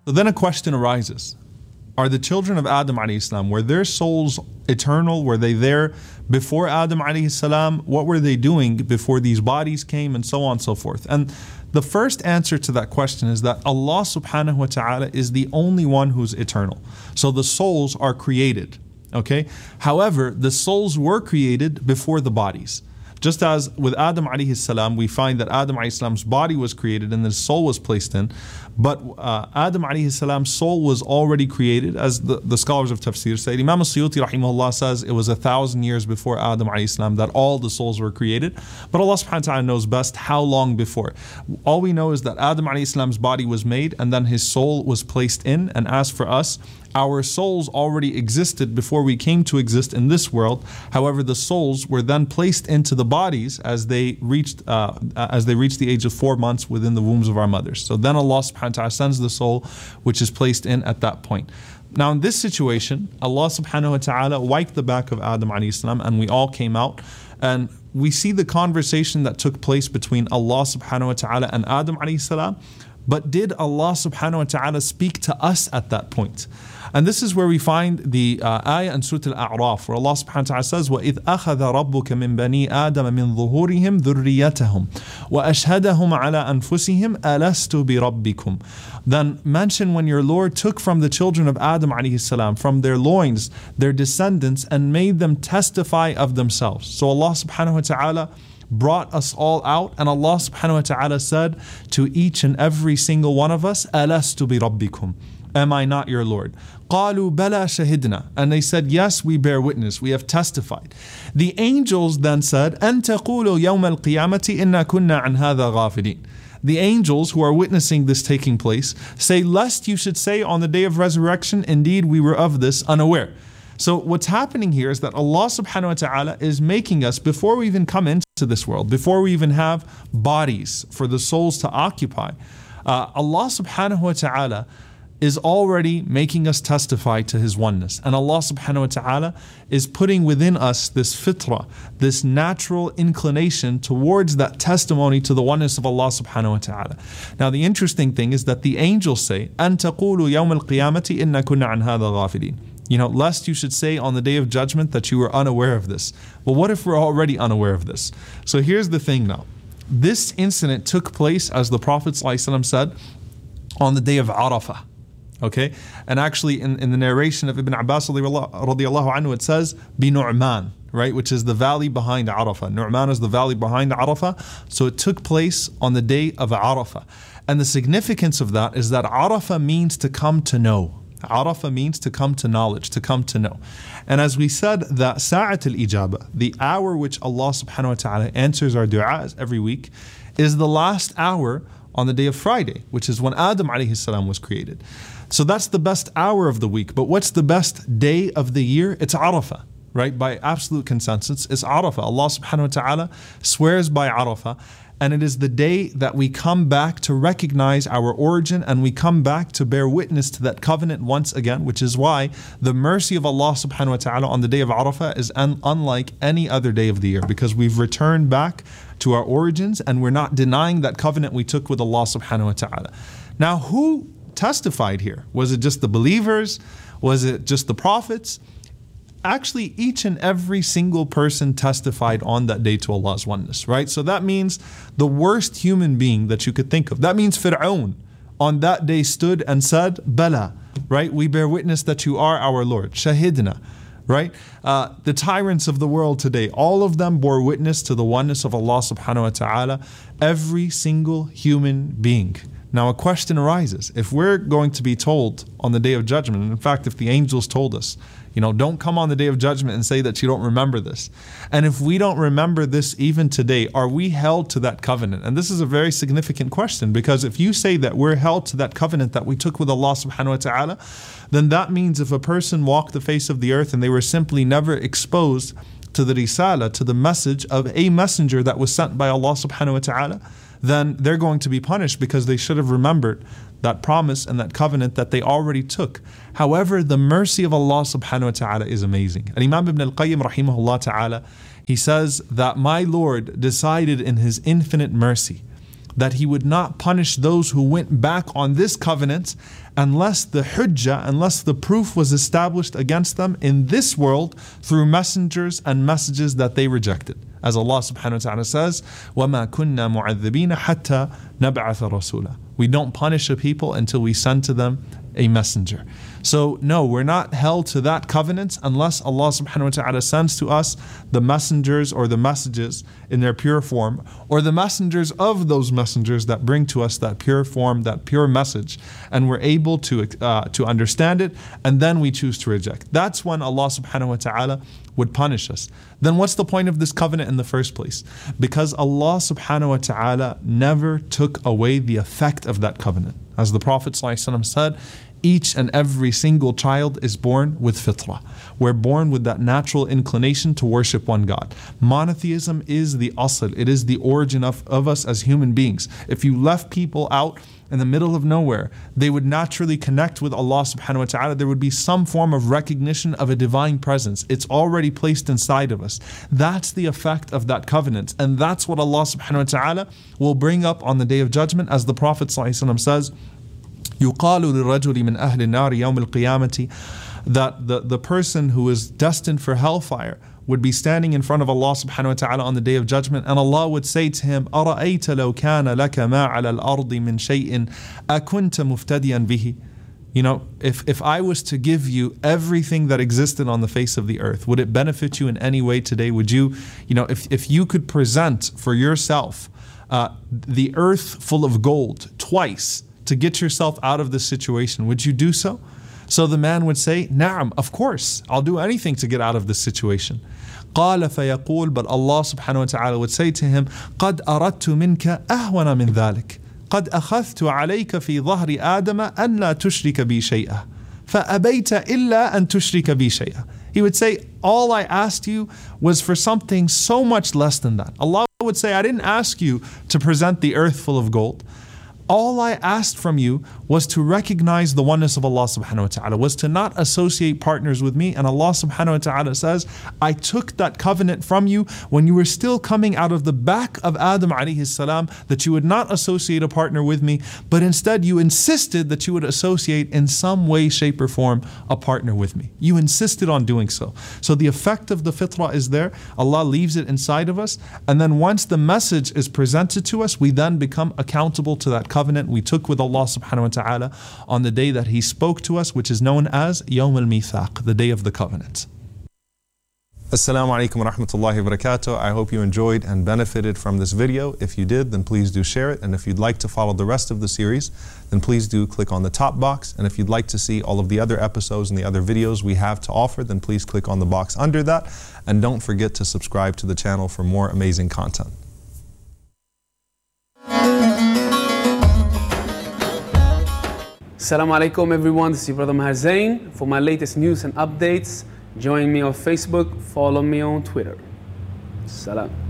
So then a question arises. Are the children of Adam alayhi salam, were their souls eternal? Were they there before Adam alayhi salam? What were they doing before these bodies came, and so on and so forth? And the first answer to that question is that Allah subhanahu wa ta'ala is the only one who's eternal. So the souls are created. Okay? However, the souls were created before the bodies. Just as with Adam alayhi salam, we find that Adam alayhi salam's body was created and his soul was placed in. But Adam alayhi salam's soul was already created, as the scholars of tafsir say. Imam al-Suyuti rahimahullah says it was 1,000 years before Adam alayhi salam that all the souls were created. But Allah subhanahu wa ta'ala knows best how long before. All we know is that Adam alayhi salam's body was made and then his soul was placed in. And as for us, our souls already existed before we came to exist in this world. However, the souls were then placed into the bodies as they reached the age of 4 months within the wombs of our mothers. So then Allah subhanahu wa ta'ala sends the soul which is placed in at that point. Now in this situation, Allah subhanahu wa ta'ala wiped the back of Adam alayhi salam and we all came out, and we see the conversation that took place between Allah subhanahu wa ta'ala and Adam alayhi salam. But did Allah subhanahu wa ta'ala speak to us at that point? And this is where we find the ayah in Surah Al-A'raf, where Allah subhanahu wa ta'ala says, وَإِذْ أَخَذَ رَبُّكَ مِنْ بَنِي آدَمَ مِنْ ظُهُورِهِمْ ذُرِّيَّتَهُمْ وَأَشْهَدَهُمْ عَلَىٰ أَنفُسِهِمْ أَلَسْتُ بِرَبِّكُمْ. Then mention when your Lord took from the children of Adam alayhi salam, from their loins, their descendants, and made them testify of themselves. So Allah subhanahu wa ta'ala brought us all out, and Allah subhanahu wa ta'ala said to each and every single one of us, أَلَسْتُ بِرَبِّكُمْ. Am I not your Lord? قَالُوا بَلَا شَهِدْنَا. And they said, yes, we bear witness, we have testified. The angels then said, أَن تَقُولُوا يَوْمَ الْقِيَامَةِ إِنَّا كُنَّا عَنْ هَذَا غَافِلِينَ. The angels who are witnessing this taking place say, lest you should say on the day of resurrection, indeed we were of this unaware. So what's happening here is that Allah subhanahu wa ta'ala is making us, before we even come into this world, before we even have bodies for the souls to occupy, Allah subhanahu wa ta'ala is already making us testify to His oneness. And Allah subhanahu wa ta'ala is putting within us this fitrah, this natural inclination towards that testimony to the oneness of Allah subhanahu wa ta'ala. Now the interesting thing is that the angels say, أَن تَقُولُوا يَوْمَ الْقِيَامَةِ إِنَّا كُنَّا عَنْ هَذَا غَافِلِينَ. Lest you should say on the day of judgment that you were unaware of this. Well, what if we're already unaware of this? So here's the thing now. This incident took place, as the Prophet ﷺ said, on the day of Arafah. Okay? And actually in the narration of Ibn Abbas radiallahu anhu, it says, Bi-Nu'man, right? Which is the valley behind Arafah. Nu'man is the valley behind Arafah. So it took place on the day of Arafah. And the significance of that is that Arafah means to come to know. Arafah means to come to knowledge, to come to know. And as we said, that Sa'at al-Ijabah, the hour which Allah subhanahu wa ta'ala answers our du'as every week, is the last hour on the day of Friday, which is when Adam alayhi salam was created. So that's the best hour of the week. But what's the best day of the year? It's Arafah, right? By absolute consensus, it's Arafah. Allah subhanahu wa ta'ala swears by Arafah. And it is the day that we come back to recognize our origin, and we come back to bear witness to that covenant once again, which is why the mercy of Allah subhanahu wa ta'ala on the day of Arafah is unlike any other day of the year, because we've returned back to our origins and we're not denying that covenant we took with Allah subhanahu wa ta'ala. Now, who testified here? Was it just the believers? Was it just the prophets? Actually, each and every single person testified on that day to Allah's oneness, right? So that means the worst human being that you could think of. That means Fir'aun on that day stood and said, Bala, right? We bear witness that you are our Lord. Shahidna, right? The tyrants of the world today, all of them bore witness to the oneness of Allah subhanahu wa ta'ala. Every single human being. Now a question arises. If we're going to be told on the day of judgment, and in fact if the angels told us, don't come on the day of judgment and say that you don't remember this. And if we don't remember this even today, are we held to that covenant? And this is a very significant question, because if you say that we're held to that covenant that we took with Allah subhanahu wa ta'ala, then that means if a person walked the face of the earth and they were simply never exposed to the risala, to the message of a messenger that was sent by Allah subhanahu wa ta'ala, then they're going to be punished because they should have remembered that promise and that covenant that they already took. However, the mercy of Allah subhanahu wa ta'ala is amazing. And Imam Ibn al-Qayyim rahimahullah ta'ala, he says that my Lord decided in His infinite mercy that He would not punish those who went back on this covenant unless the hujjah, unless the proof was established against them in this world through messengers and messages that they rejected. As Allah subhanahu wa ta'ala says, وَمَا كُنَّا مُعَذِّبِينَ حَتَّى نَبْعَثَ رَسُولًا. We don't punish a people until we send to them a messenger. So no, we're not held to that covenant unless Allah subhanahu wa ta'ala sends to us the messengers or the messages in their pure form, or the messengers of those messengers that bring to us that pure form, that pure message, and we're able to understand it, and then we choose to reject. That's when Allah subhanahu wa ta'ala would punish us. Then what's the point of this covenant in the first place? Because Allah subhanahu wa ta'ala never took away the effect of that covenant. As the Prophet ﷺ said, each and every single child is born with fitrah. We're born with that natural inclination to worship one God. Monotheism is the asl, it is the origin of us as human beings. If you left people out in the middle of nowhere, they would naturally connect with Allah subhanahu wa ta'ala. There would be some form of recognition of a divine presence. It's already placed inside of us. That's the effect of that covenant. And that's what Allah subhanahu wa ta'ala will bring up on the Day of Judgment, as the Prophet ﷺ says, يُقَالُ لِلرَّجُلِ مِنْ أَهْلِ النَّارِ يَوْمِ الْقِيَامَةِ, that the person who is destined for hellfire would be standing in front of Allah subhanahu wa ta'ala on the Day of Judgment, and Allah would say to him, أَرَأَيْتَ لَوْ كَانَ لَكَ مَا عَلَى الْأَرْضِ مِنْ شَيْءٍ أَكُنْتَ مُفْتَدِيًا بِهِ. You know, if I was to give you everything that existed on the face of the earth, would it benefit you in any way today? Would you, if you could present for yourself the earth full of gold twice to get yourself out of this situation, would you do so? So the man would say, Na'am, of course, I'll do anything to get out of this situation. قال فيقول, but Allah subhanahu wa ta'ala would say to him, قد أردت منك أهون من ذلك قد أخذت عليك في ظهر آدم أن لا تشرك بي شيئا فأبيت إلا أن تشرك بي شيئا. He would say, all I asked you was for something so much less than that. Allah would say, I didn't ask you to present the earth full of gold. All I asked from you was to recognize the oneness of Allah subhanahu wa ta'ala, was to not associate partners with me. And Allah subhanahu wa ta'ala says, I took that covenant from you when you were still coming out of the back of Adam alayhi salam, that you would not associate a partner with me, but instead you insisted that you would associate in some way, shape or form a partner with me. You insisted on doing so. So the effect of the fitrah is there. Allah leaves it inside of us. And then once the message is presented to us, we then become accountable to that covenant we took with Allah subhanahu wa ta'ala on the day that He spoke to us, which is known as Yawm al-Mithaq, the day of the covenant. Assalamu alaikum wa rahmatullahi wa barakatuh. I hope you enjoyed and benefited from this video. If you did, then please do share it. And if you'd like to follow the rest of the series, then please do click on the top box. And if you'd like to see all of the other episodes and the other videos we have to offer, then please click on the box under that. And don't forget to subscribe to the channel for more amazing content. Assalamu alaikum everyone, this is your brother Maher Zain. For my latest news and updates, join me on Facebook, follow me on Twitter. Salam.